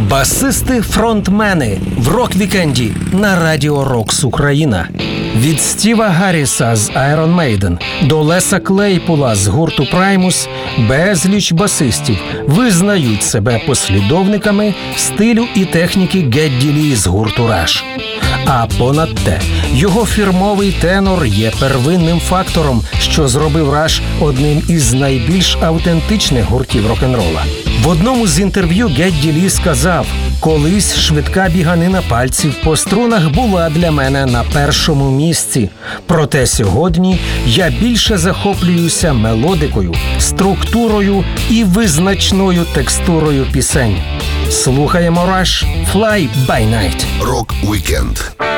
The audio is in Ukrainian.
Басисти-фронтмени в рок-вікенді на Радіо Рокс Україна. Від Стіва Гарріса з Iron Maiden до Леса Клейпула з гурту Primus безліч басистів визнають себе послідовниками стилю і техніки Гедді Лі з гурту Rush. А понад те, його фірмовий тенор є первинним фактором, що зробив Rush одним із найбільш автентичних гуртів рок-н-рола. В одному з інтерв'ю Гедді Лі сказав: «Колись швидка біганина пальців по струнах була для мене на першому місці. Проте сьогодні я більше захоплююся мелодикою, структурою і визначною текстурою пісень». Слухаємо Rush «Fly by Night». Рок-вікенд.